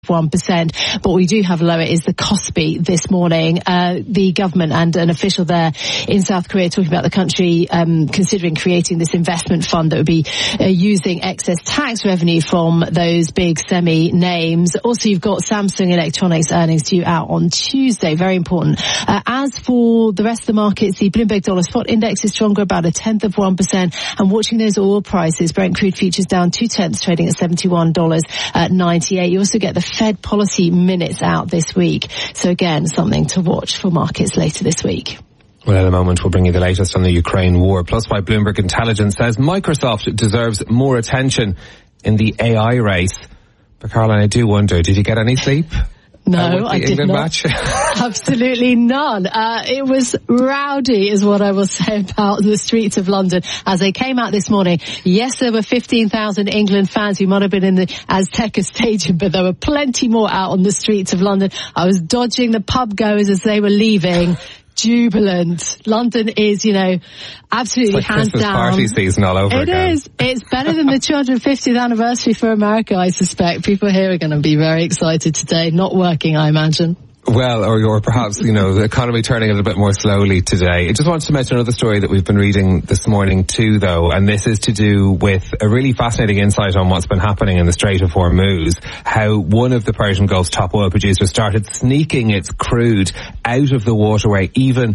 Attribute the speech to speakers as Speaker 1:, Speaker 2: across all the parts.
Speaker 1: 1%. But we do have lower is the Kospi this morning. The government and an official there in South Korea talking about the country considering creating this investment fund that would be using excess tax revenue from those big semi names. Also, you've got Samsung Electronics earnings due out on Tuesday. Very important. As for the rest of the markets, the Bloomberg Dollar Spot Index is stronger, about 0.1%. And watching those oil prices, Brent crude futures down 0.2, trading at $71.98. You also get the Fed policy minutes out this week. So again, something to watch for markets later this week.
Speaker 2: Well, in a moment, we'll bring you the latest on the Ukraine war. Plus, why Bloomberg Intelligence says Microsoft deserves more attention in the AI race. But Caroline, I do wonder, did you get any sleep?
Speaker 1: No, I did not.
Speaker 2: Match?
Speaker 1: Absolutely none. It was rowdy is what I will say about the streets of London as they came out this morning. Yes, there were 15,000 England fans who might have been in the Azteca Stadium, but there were plenty more out on the streets of London. I was dodging the pub goers as they were leaving. Jubilant. London is, absolutely
Speaker 2: it's like
Speaker 1: hands
Speaker 2: Christmas
Speaker 1: down.
Speaker 2: Party season all over again.
Speaker 1: It is. It's better than the 250th anniversary for America, I suspect. People here are going to be very excited today. Not working, I imagine.
Speaker 2: Well, or perhaps, the economy turning a little bit more slowly today. I just wanted to mention another story that we've been reading this morning too, though, and this is to do with a really fascinating insight on what's been happening in the Strait of Hormuz, how one of the Persian Gulf's top oil producers started sneaking its crude out of the waterway even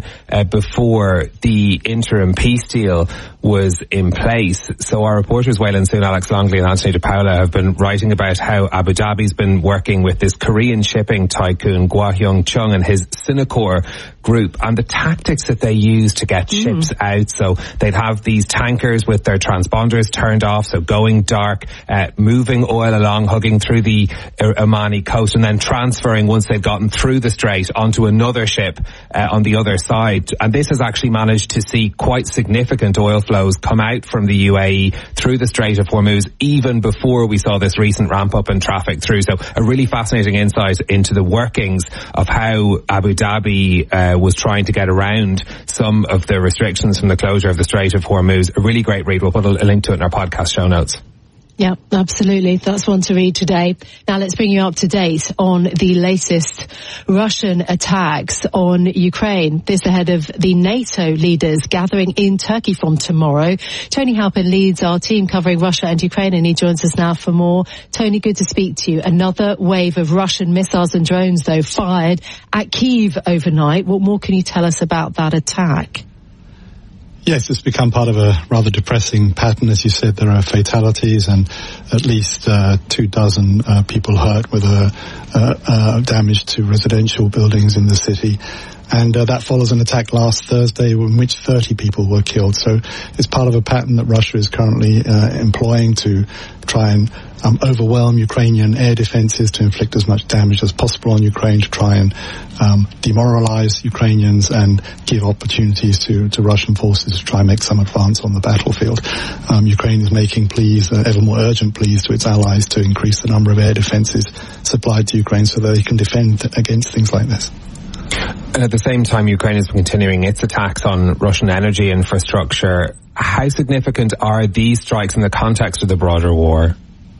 Speaker 2: before the interim peace deal was in place. So our reporters, Waylon Soon, Alex Longley and Anthony DePaula have been writing about how Abu Dhabi's been working with this Korean shipping tycoon, Gwa-Hyung Chung, and his Sinokor group, and the tactics that they use to get ships out. So they'd have these tankers with their transponders turned off, so going dark, moving oil along, hugging through the Omani coast, and then transferring once they've gotten through the strait onto another ship on the other side. And this has actually managed to see quite significant oil flows come out from the UAE through the Strait of Hormuz even before we saw this recent ramp up in traffic through. So a really fascinating insight into the workings of how Abu Dhabi was trying to get around some of the restrictions from the closure of the Strait of Hormuz. A really great read. We'll put a link to it in our podcast show notes.
Speaker 1: Yeah, absolutely. That's one to read today. Now let's bring you up to date on the latest Russian attacks on Ukraine. This ahead of the NATO leaders gathering in Turkey from tomorrow. Tony Halpin leads our team covering Russia and Ukraine, and he joins us now for more. Tony, good to speak to you. Another wave of Russian missiles and drones, though, fired at Kyiv overnight. What more can you tell us about that attack?
Speaker 3: Yes, it's become part of a rather depressing pattern. As you said, there are fatalities and at least 24 people hurt with damage to residential buildings in the city. And that follows an attack last Thursday in which 30 people were killed. So it's part of a pattern that Russia is currently employing to try and overwhelm Ukrainian air defenses, to inflict as much damage as possible on Ukraine, to try and demoralize Ukrainians and give opportunities to Russian forces to try and make some advance on the battlefield. Ukraine is making pleas, ever more urgent pleas to its allies to increase the number of air defenses supplied to Ukraine so that they can defend against things like this.
Speaker 2: And at the same time, Ukraine is continuing its attacks on Russian energy infrastructure. How significant are these strikes in the context of the broader war?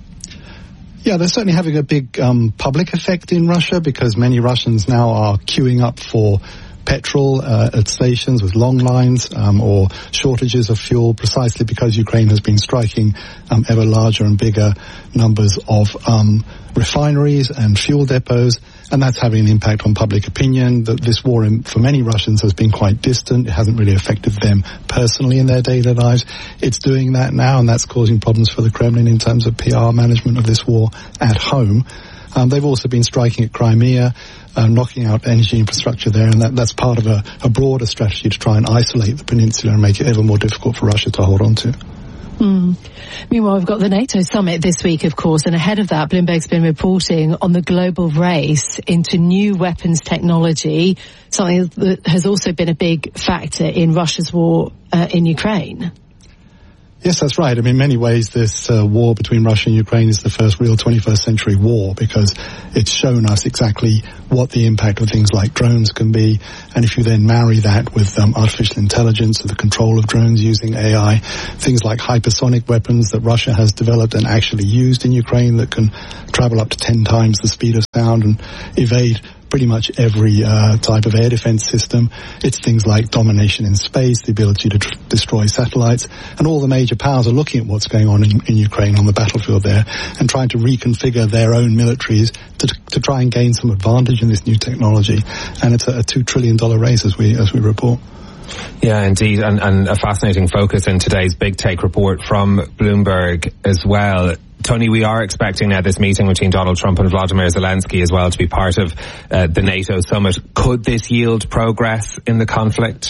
Speaker 3: Yeah, they're certainly having a big public effect in Russia, because many Russians now are queuing up for petrol at stations with long lines or shortages of fuel, precisely because Ukraine has been striking ever larger and bigger numbers of refineries and fuel depots, and that's having an impact on public opinion. That this war, for many Russians, has been quite distant. It hasn't really affected them personally in their daily lives. It's doing that now, and that's causing problems for the Kremlin in terms of PR management of this war at home. They've also been striking at Crimea, knocking out energy infrastructure there, and that's part of a broader strategy to try and isolate the peninsula and make it ever more difficult for Russia to hold on to.
Speaker 1: Meanwhile, we've got the NATO summit this week, of course, and ahead of that, Bloomberg's been reporting on the global race into new weapons technology, something that has also been a big factor in Russia's war in Ukraine.
Speaker 3: Yes, that's right. I mean, in many ways, this war between Russia and Ukraine is the first real 21st century war, because it's shown us exactly what the impact of things like drones can be. And if you then marry that with artificial intelligence, or the control of drones using AI, things like hypersonic weapons that Russia has developed and actually used in Ukraine that can travel up to 10 times the speed of sound and evade pretty much every type of air defense system. It's things like domination in space, the ability to destroy satellites, and all the major powers are looking at what's going on in Ukraine on the battlefield there and trying to reconfigure their own militaries to try and gain some advantage in this new technology. And it's a $2 trillion race as we report.
Speaker 2: Yeah, indeed, and a fascinating focus in today's Big Take report from Bloomberg as well. Tony, we are expecting now this meeting between Donald Trump and Vladimir Zelensky as well to be part of the NATO summit. Could this yield progress in the conflict?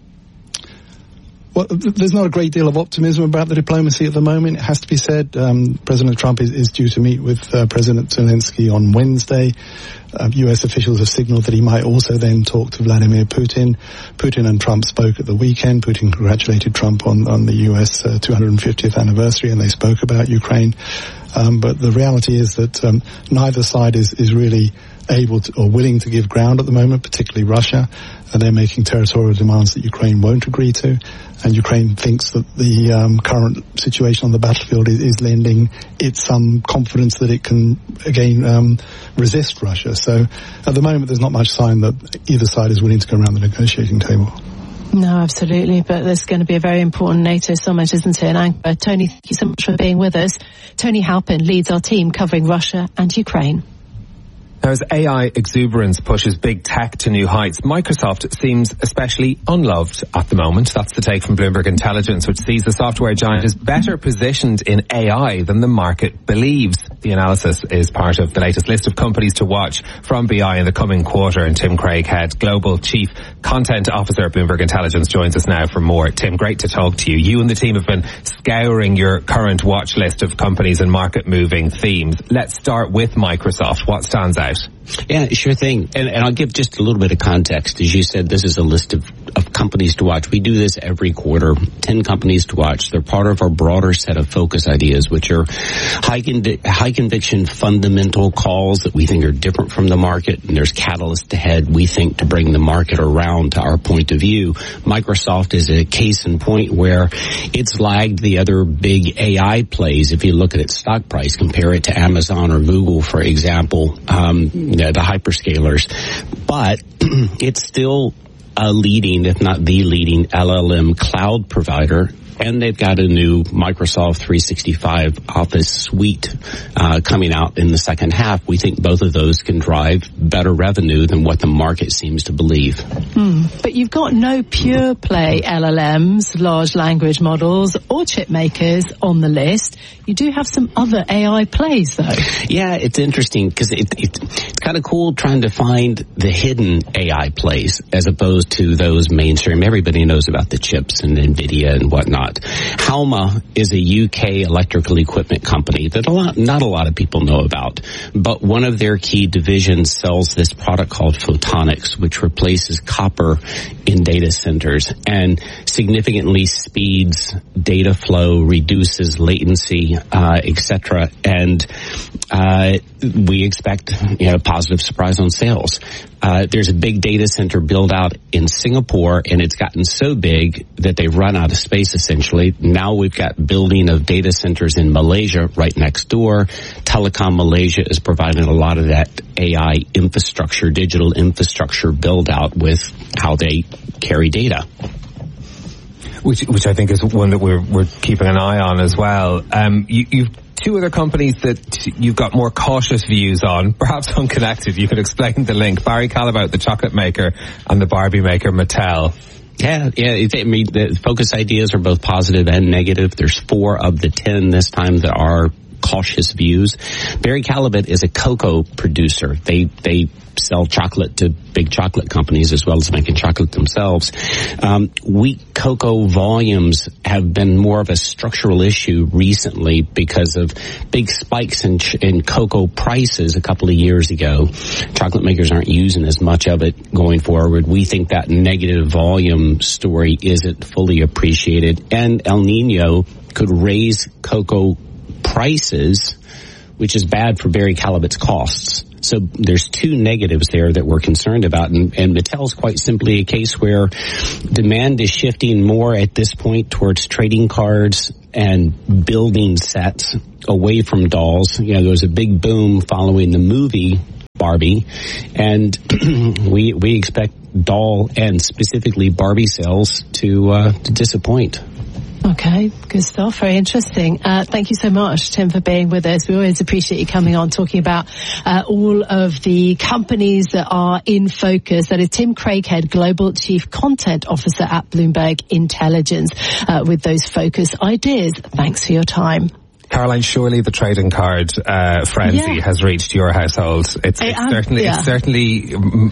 Speaker 3: Well, there's not a great deal of optimism about the diplomacy at the moment, it has to be said. President Trump is due to meet with President Zelensky on Wednesday. U.S. officials have signaled that he might also then talk to Vladimir Putin. Putin and Trump spoke at the weekend. Putin congratulated Trump on the U.S. 250th anniversary, and they spoke about Ukraine. But the reality is that neither side is really able to, or willing to give ground at the moment, particularly Russia. They're making territorial demands that Ukraine won't agree to, and Ukraine thinks that the current situation on the battlefield is lending it some confidence that it can again resist Russia. So at the moment there's not much sign that either side is willing to go around the negotiating table.
Speaker 1: No, absolutely. But there's going to be a very important NATO summit, isn't it, in Ankara? Tony, thank you so much for being with us. Tony Halpin leads our team covering Russia and Ukraine.
Speaker 2: Now, as AI exuberance pushes big tech to new heights, Microsoft seems especially unloved at the moment. That's the take from Bloomberg Intelligence, which sees the software giant is better positioned in AI than the market believes. The analysis is part of the latest list of companies to watch from BI in the coming quarter. And Tim Craighead, Global Chief Content Officer at Bloomberg Intelligence, joins us now for more. Tim, great to talk to you. You and the team have been scouring your current watch list of companies and market-moving themes. Let's start with Microsoft. What stands out?
Speaker 4: Yeah, sure thing. And I'll give just a little bit of context. As you said, this is a list of companies to watch. We do this every quarter, 10 companies to watch. They're part of our broader set of focus ideas, which are high conviction fundamental calls that we think are different from the market. And there's catalysts ahead, we think, to bring the market around to our point of view. Microsoft is a case in point where it's lagged the other big AI plays. If you look at its stock price, compare it to Amazon or Google, for example, the hyperscalers, but it's still a leading, if not the leading, LLM cloud provider. And they've got a new Microsoft 365 Office suite coming out in the second half. We think both of those can drive better revenue than what the market seems to believe.
Speaker 1: But you've got no pure play LLMs, large language models, or chip makers on the list. You do have some other AI plays, though. Yeah,
Speaker 4: it's interesting because it's kind of cool trying to find the hidden AI plays as opposed to those mainstream. Everybody knows about the chips and NVIDIA and whatnot. Halma is a UK electrical equipment company that not a lot of people know about, but one of their key divisions sells this product called Photonics, which replaces copper in data centers and significantly speeds data flow, reduces latency, etc. And we expect a positive surprise on sales. There's a big data center build out in Singapore, and it's gotten so big that they've run out of space, essentially. Now we've got building of data centers in Malaysia right next door. Telecom Malaysia is providing a lot of that AI infrastructure, digital infrastructure build out with how they carry data.
Speaker 2: Which I think is one that we're keeping an eye on as well. You've two other companies that you've got more cautious views on, perhaps unconnected. You could explain the link. Barry Callebaut, the chocolate maker, and the Barbie maker, Mattel.
Speaker 4: Yeah. I mean, the focus ideas are both positive and negative. There's 4 of the 10 this time that are cautious views. Barry Callebaut is a cocoa producer. They sell chocolate to big chocolate companies as well as making chocolate themselves. Wheat cocoa volumes have been more of a structural issue recently because of big spikes in cocoa prices a couple of years ago. Chocolate makers aren't using as much of it going forward. We think that negative volume story isn't fully appreciated, and El Nino could raise cocoa prices, which is bad for Barry Callebaut's costs. So there's two negatives there that we're concerned about, and Mattel's quite simply a case where demand is shifting more at this point towards trading cards and building sets away from dolls. You know, there was a big boom following the movie Barbie, and we expect doll and specifically Barbie sales to disappoint.
Speaker 1: Okay, good stuff. Very interesting. Thank you so much, Tim, for being with us. We always appreciate you coming on, talking about all of the companies that are in focus. That is Tim Craighead, Global Chief Content Officer at Bloomberg Intelligence, with those focus ideas. Thanks for your time.
Speaker 2: Caroline, surely the trading card frenzy has reached your household. It's certainly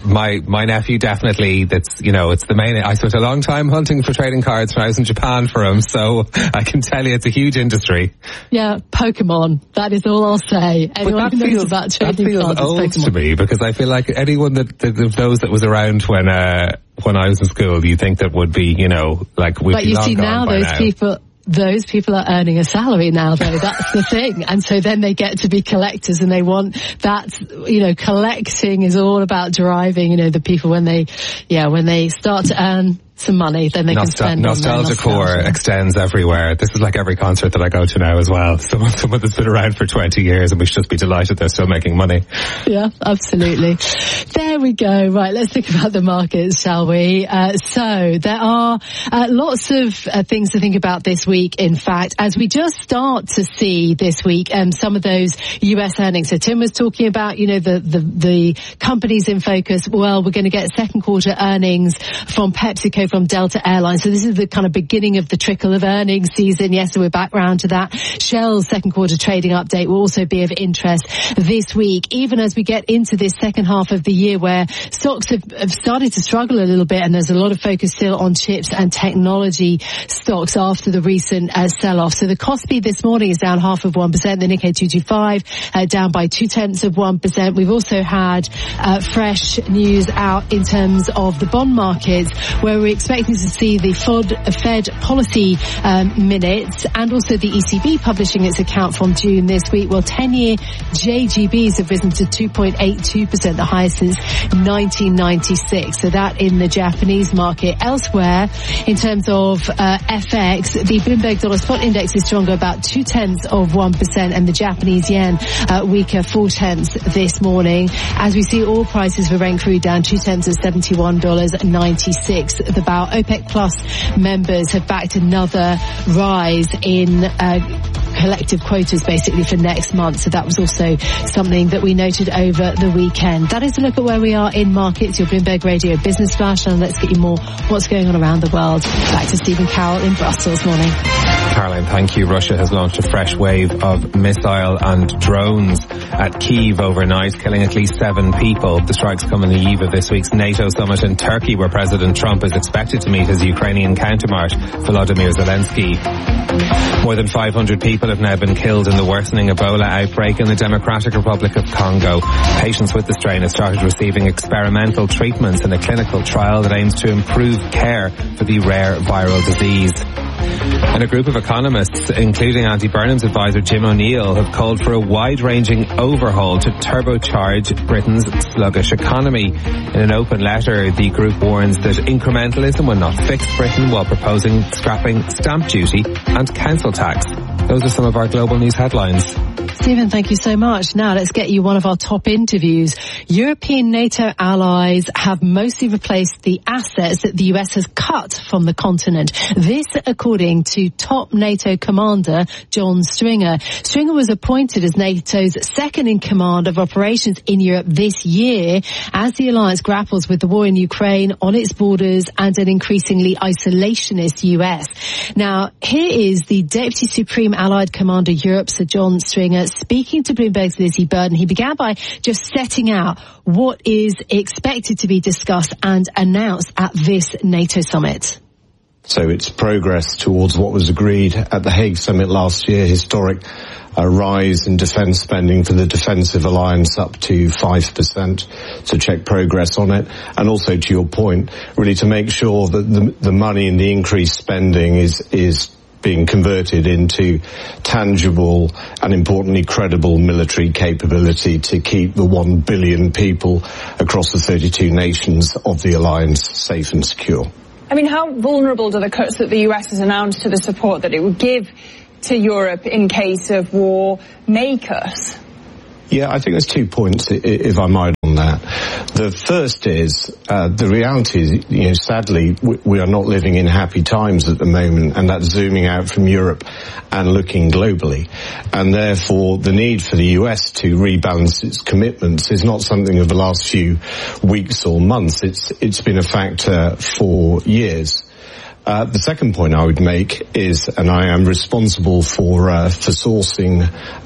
Speaker 2: my nephew definitely. That's, you know, it's the main. I spent a long time hunting for trading cards when I was in Japan for them, so I can tell you it's a huge industry. Yeah,
Speaker 1: Pokemon. That is all I'll say. Anyone who knows about trading cards
Speaker 2: old
Speaker 1: is Pokemon
Speaker 2: to me, because I feel like anyone that those that was around when I was in school, you think that would be, you know, like we'd
Speaker 1: but
Speaker 2: be
Speaker 1: you
Speaker 2: long
Speaker 1: see
Speaker 2: gone
Speaker 1: now
Speaker 2: by
Speaker 1: those
Speaker 2: now.
Speaker 1: people. Those people are earning a salary now, though. That's the thing. And so then they get to be collectors, and they want that, you know, collecting is all about driving, you know, the people when they start to earn some money, then they can spend
Speaker 2: Nostalgia core extends everywhere. This is like every concert that I go to now as well. Someone that's been around for 20 years, and we should just be delighted they're still making money.
Speaker 1: Yeah, absolutely. There we go. Right, let's think about the markets, shall we? So there are lots of things to think about this week, in fact, as we just start to see this week some of those US earnings. So Tim was talking about, you know, the companies in focus. Well, we're going to get second quarter earnings from PepsiCo, from Delta Airlines. So this is the kind of beginning of the trickle of earnings season. Yes, so we're back round to that. Shell's second quarter trading update will also be of interest this week, even as we get into this second half of the year where stocks have started to struggle a little bit, and there's a lot of focus still on chips and technology stocks after the recent sell-off. So the Kospi this morning is down 0.5%, the Nikkei 225 down by 0.2%. We've also had fresh news out in terms of the bond markets, where we're expecting to see the Fed policy minutes, and also the ECB publishing its account from June this week. Well, 10-year JGBs have risen to 2.82%, the highest since 1996. So that in the Japanese market. Elsewhere, in terms of FX, the Bloomberg Dollar Spot Index is stronger, about 0.2%, and the Japanese yen weaker 0.4 this morning. As we see oil prices for Brent crude down 0.2 at $71.96. The Bow OPEC Plus members have backed another rise in collective quotas basically for next month. So that was also something that we noted over the weekend. That is a look at where we are in markets. Your Bloomberg Radio Business Flash, and let's get you more what's going on around the world. Back to Stephen Carroll in Brussels. Morning.
Speaker 2: Caroline, thank you. Russia has launched a fresh wave of missile and drones at Kyiv overnight, killing at least 7 people. The strikes come on the eve of this week's NATO summit in Turkey, where President Trump is expected to meet his Ukrainian counterpart, Volodymyr Zelensky. More than 500 people have now been killed in the worsening Ebola outbreak in the Democratic Republic of Congo. Patients with the strain have started receiving experimental treatments in a clinical trial that aims to improve care for the rare viral disease. And a group of economists, including Andy Burnham's advisor Jim O'Neill, have called for a wide-ranging overhaul to turbocharge Britain's sluggish economy. In an open letter, the group warns that incrementalism will not fix Britain, while proposing scrapping stamp duty and council tax. Those are some of our global news headlines.
Speaker 1: Stephen, thank you so much. Now let's get you one of our top interviews. European NATO allies have mostly replaced the assets that the US has cut from the continent. This according to top NATO commander John Stringer. Stringer was appointed as NATO's second in command of operations in Europe this year as the alliance grapples with the war in Ukraine, on its borders, and an increasingly isolationist US. Now, here is the Deputy Supreme Allied Commander Europe, Sir John Stringer, speaking to Bloomberg's Lizzie Burden. He began by just setting out what is expected to be discussed and announced at this NATO summit.
Speaker 5: So it's progress towards what was agreed at the Hague summit last year, historic rise in defence spending for the defensive alliance up to 5%, to check progress on it. And also, to your point, really to make sure that the money and the increased spending is being converted into tangible and importantly credible military capability to keep the 1 billion people across the 32 nations of the alliance safe and secure.
Speaker 6: I mean, how vulnerable do the cuts that the US has announced to the support that it would give to Europe in case of war make us?
Speaker 5: Yeah, I think there's 2 points, if I might, on that. The first is, the reality is, sadly, we are not living in happy times at the moment, and that's zooming out from Europe and looking globally. And therefore, the need for the US to rebalance its commitments is not something of the last few weeks or months. It's been a factor for years. The second point I would make is, and I am responsible for sourcing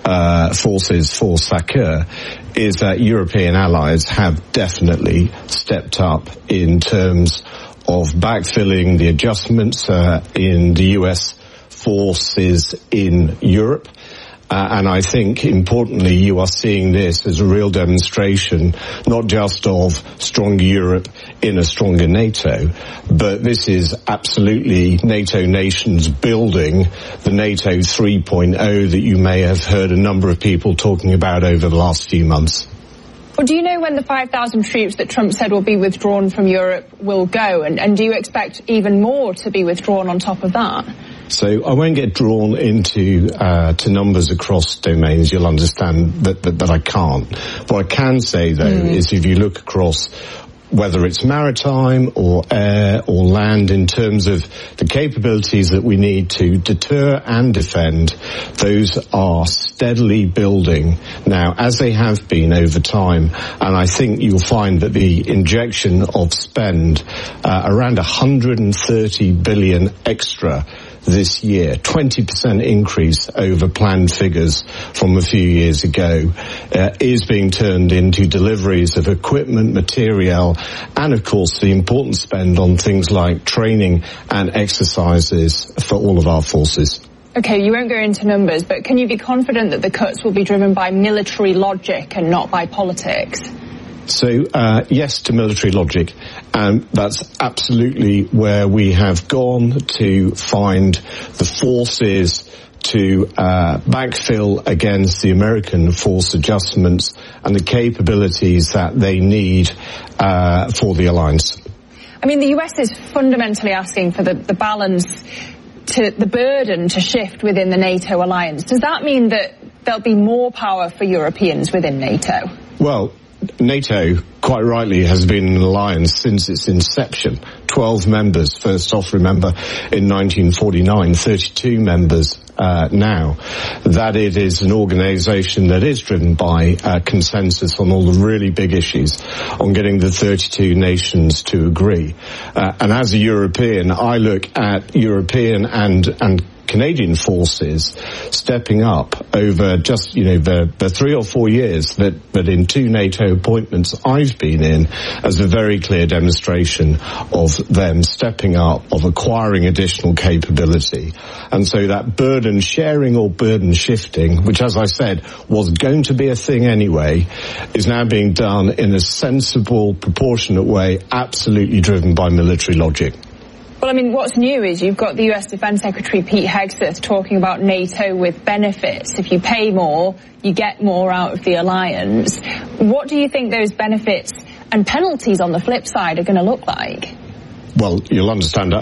Speaker 5: forces for SACEUR, is that European allies have definitely stepped up in terms of backfilling the adjustments in the US forces in Europe. And I think, importantly, you are seeing this as a real demonstration, not just of stronger Europe in a stronger NATO, but this is absolutely NATO nations building the NATO 3.0 that you may have heard a number of people talking about over the last few months.
Speaker 6: Well, do you know when the 5,000 troops that Trump said will be withdrawn from Europe will go? And do you expect even more to be withdrawn on top of that?
Speaker 5: So I won't get drawn into to numbers across domains. You'll understand that I can't. What I can say, though, is if you look across whether it's maritime or air or land, in terms of the capabilities that we need to deter and defend, those are steadily building now, as they have been over time. And I think you'll find that the injection of spend, around 130 billion extra this year, 20% increase over planned figures from a few years ago, is being turned into deliveries of equipment, material, and of course the important spend on things like training and exercises for all of our forces.
Speaker 6: Okay, you won't go into numbers, but can you be confident that the cuts will be driven by military logic and not by politics?
Speaker 5: So, yes to military logic, and that's absolutely where we have gone to find the forces to backfill against the American force adjustments and the capabilities that they need for the alliance.
Speaker 6: I mean, the US is fundamentally asking for the balance, to the burden to shift within the NATO alliance. Does that mean that there'll be more power for Europeans within NATO?
Speaker 5: Well, NATO, quite rightly, has been an alliance since its inception. 12 members, first off, remember, in 1949, 32 members now. That it is an organisation that is driven by consensus on all the really big issues, on getting the 32 nations to agree. And as a European, I look at European and Canadian forces stepping up over just, the 3 or 4 years that in 2 NATO appointments I've been in, as a very clear demonstration of them stepping up, of acquiring additional capability. And so that burden sharing or burden shifting, which, as I said, was going to be a thing anyway, is now being done in a sensible, proportionate way, absolutely driven by military logic.
Speaker 6: Well, I mean, what's new is you've got the US Defense Secretary Pete Hegseth talking about NATO with benefits. If you pay more, you get more out of the alliance. What do you think those benefits and penalties on the flip side are going to look like?
Speaker 5: Well, you'll understand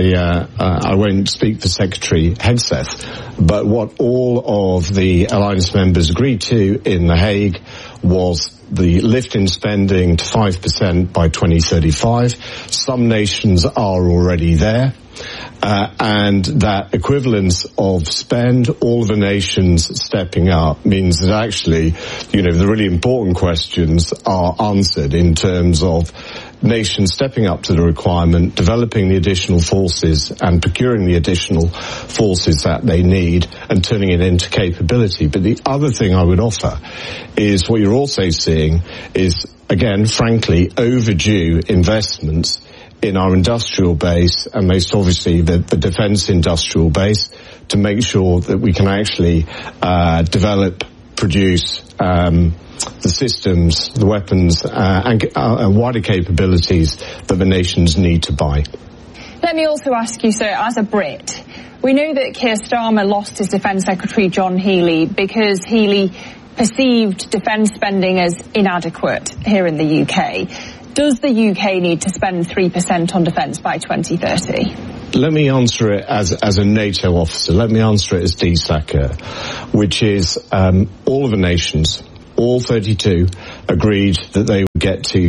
Speaker 5: I won't speak for Secretary Hegseth, but what all of the alliance members agreed to in The Hague was the lift in spending to 5% by 2035. Some nations are already there. And that equivalence of spend, all the nations stepping up, means that actually, the really important questions are answered in terms of nations stepping up to the requirement, developing the additional forces and procuring the additional forces that they need and turning it into capability. But the other thing I would offer is what you're also seeing is, again, frankly, overdue investments in our industrial base, and most obviously the defence industrial base, to make sure that we can actually develop, produce the systems, the weapons, and wider capabilities that the nations need to buy.
Speaker 6: Let me also ask you, sir, as a Brit, we know that Keir Starmer lost his Defence Secretary John Healey because Healey perceived defence spending as inadequate here in the UK. Does the UK need to spend 3% on defence by 2030?
Speaker 5: Let me answer it as a NATO officer. Let me answer it as DSACA, which is all of the nations, all 32, agreed that they would get to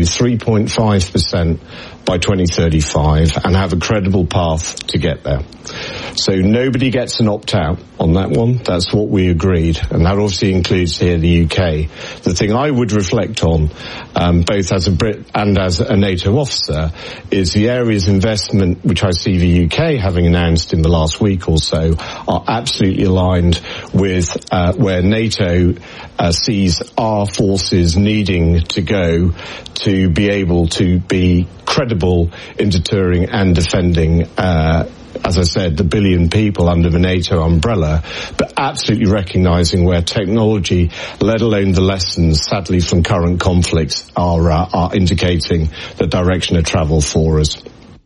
Speaker 5: 3.5% by 2035 and have a credible path to get there. So nobody gets an opt-out on that one. That's what we agreed, and that obviously includes here the UK. The thing I would reflect on, both as a Brit and as a NATO officer, is the areas of investment which I see the UK having announced in the last week or so are absolutely aligned with where NATO sees our forces needing to go to be able to be credible in deterring and defending, as I said, the billion people under the NATO umbrella, but absolutely recognising where technology, let alone the lessons, sadly, from current conflicts, are indicating the direction of travel for us.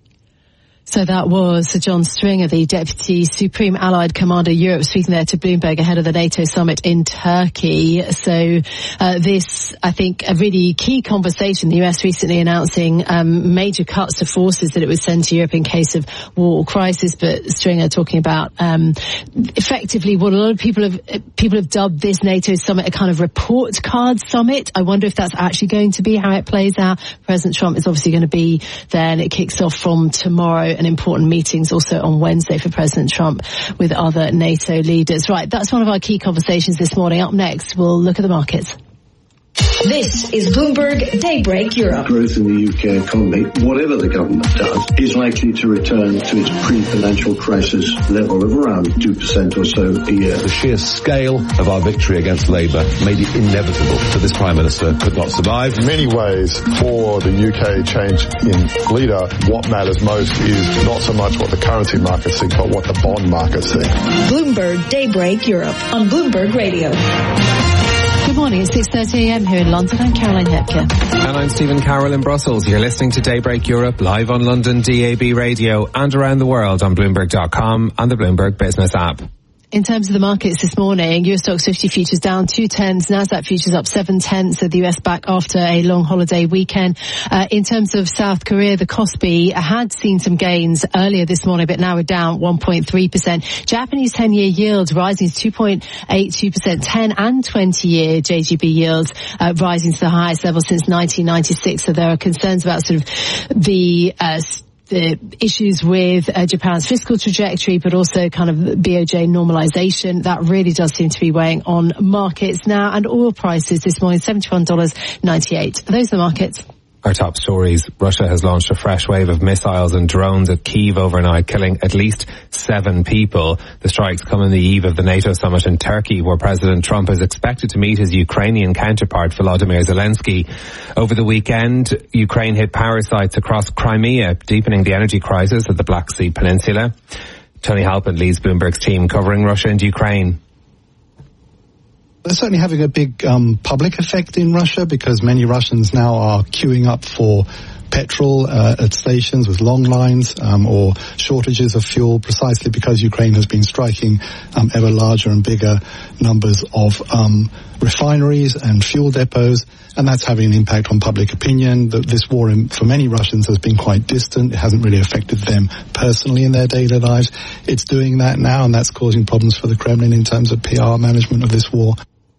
Speaker 1: So that was Sir John Stringer, the Deputy Supreme Allied Commander Europe, speaking there to Bloomberg ahead of the NATO summit in Turkey. So this, I think, a really key conversation. The US recently announcing major cuts to forces that it would send to Europe in case of war or crisis. But Stringer talking about effectively what a lot of people have dubbed this NATO summit a kind of report card summit. I wonder if that's actually going to be how it plays out. President Trump is obviously going to be there, and it kicks off from tomorrow. And important meetings also on Wednesday for President Trump with other NATO leaders. Right, that's one of our key conversations this morning. Up next, we'll look at the markets.
Speaker 7: This is Bloomberg Daybreak Europe.
Speaker 8: Growth in the UK economy, whatever the government does, is likely to return to its pre-financial crisis level of around 2% or so a year.
Speaker 9: The sheer scale of our victory against Labour made it inevitable that this Prime Minister could not survive.
Speaker 10: In many ways, for the UK change in leader, what matters most is not so much what the currency markets think, but what the bond markets think.
Speaker 7: Bloomberg Daybreak Europe on Bloomberg Radio.
Speaker 1: Good morning, it's 6:30 a.m. here in London. I'm Caroline Hepker.
Speaker 2: And I'm Stephen Carroll in Brussels. You're listening to Daybreak Europe live on London DAB radio and around the world on Bloomberg.com and the Bloomberg Business app.
Speaker 1: In terms of the markets this morning, US Stocks 50 futures down 0.2, Nasdaq futures up 0.7, so the US back after a long holiday weekend. In terms of South Korea, the Kospi had seen some gains earlier this morning, but now we're down 1.3%. Japanese 10-year yields rising to 2.82%, 10 and 20-year JGB yields rising to the highest level since 1996. So there are concerns about sort of the issues with Japan's fiscal trajectory, but also kind of BOJ normalization. That really does seem to be weighing on markets now. And oil prices this morning, $71.98. Those are the markets.
Speaker 2: Our top stories. Russia has launched a fresh wave of missiles and drones at Kyiv overnight, killing at least 7 people. The strikes come on the eve of the NATO summit in Turkey, where President Trump is expected to meet his Ukrainian counterpart, Volodymyr Zelensky. Over the weekend, Ukraine hit power sites across Crimea, deepening the energy crisis at the Black Sea Peninsula. Tony Halpin leads Bloomberg's team covering Russia and Ukraine.
Speaker 3: They're certainly having a big public effect in Russia, because many Russians now are queuing up for petrol at stations with long lines or shortages of fuel, precisely because Ukraine has been striking ever larger and bigger numbers of refineries and fuel depots, and that's having an impact on public opinion. This war for many Russians has been quite distant. It hasn't really affected them personally in their daily lives. It's doing that now, and that's causing problems for the Kremlin in terms of PR management of this war.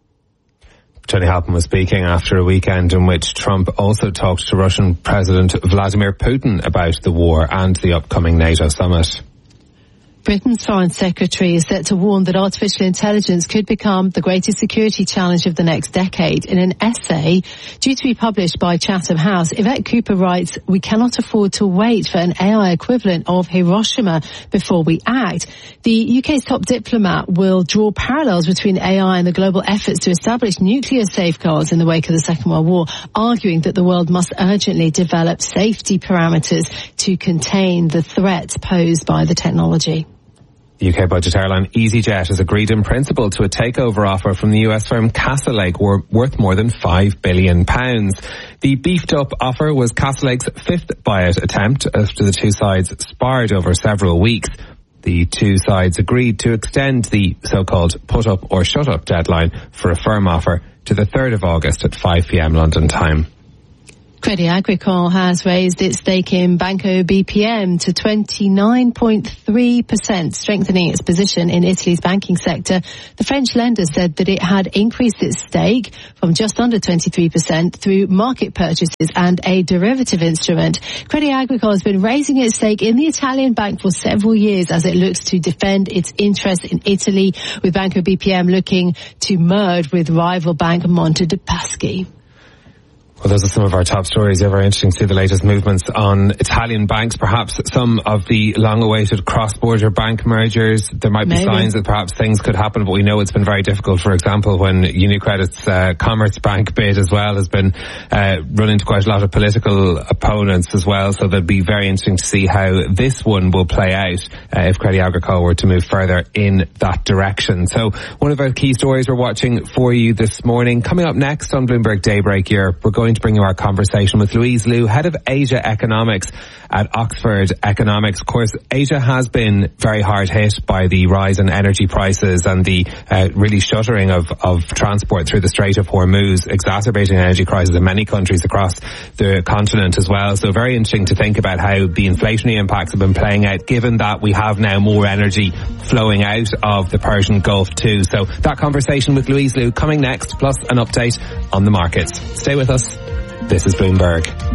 Speaker 2: Tony Halpin was speaking after a weekend in which Trump also talked to Russian President Vladimir Putin about the war and the upcoming NATO summit.
Speaker 1: Britain's Foreign Secretary is set to warn that artificial intelligence could become the greatest security challenge of the next decade. In an essay due to be published by Chatham House, Yvette Cooper writes, "We cannot afford to wait for an AI equivalent of Hiroshima before we act." The UK's top diplomat will draw parallels between AI and the global efforts to establish nuclear safeguards in the wake of the Second World War, arguing that the world must urgently develop safety parameters to contain the threats posed by the technology.
Speaker 2: UK budget airline EasyJet has agreed in principle to a takeover offer from the US firm Castlelake worth more than £5 billion. The beefed up offer was Castlelake's fifth buyout attempt after the two sides sparred over several weeks. The two sides agreed to extend the so-called put up or shut up deadline for a firm offer to the 3rd of August at 5 p.m. London time.
Speaker 1: Crédit Agricole has raised its stake in Banco BPM to 29.3%, strengthening its position in Italy's banking sector. The French lender said that it had increased its stake from just under 23% through market purchases and a derivative instrument. Crédit Agricole has been raising its stake in the Italian bank for several years as it looks to defend its interest in Italy, with Banco BPM looking to merge with rival bank Monte dei Paschi.
Speaker 2: Well, those are some of our top stories. Yeah, very interesting to see the latest movements on Italian banks. Perhaps some of the long-awaited cross-border bank mergers. There might be signs that perhaps things could happen, but we know it's been very difficult. For example, when UniCredit's Commerzbank bid as well has been run into quite a lot of political opponents as well. So that'd be very interesting to see how this one will play out if Crédit Agricole were to move further in that direction. So one of our key stories we're watching for you this morning. Coming up next on Bloomberg Daybreak here, we're going to bring you our conversation with Louise Liu, Head of Asia Economics at Oxford Economics. Of course, Asia has been very hard hit by the rise in energy prices and the really shuttering of transport through the Strait of Hormuz, exacerbating energy crisis in many countries across the continent as well. So very interesting to think about how the inflationary impacts have been playing out, given that we have now more energy flowing out of the Persian Gulf too. So that conversation with Louise Liu coming next, plus an update on the markets. Stay with us. This is Bloomberg.